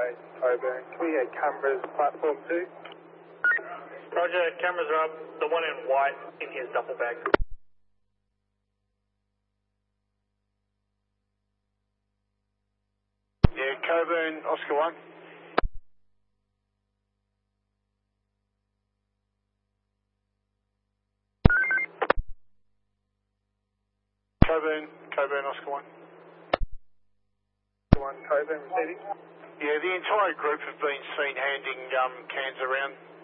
Coburn. Can we get cameras platform 2? Roger, cameras are up. The one in white in his duffel bag. Yeah, Coburn, Oscar 1. Coburn, Oscar 1. Coburn receiving. Yeah, the entire group have been seen handing cans around.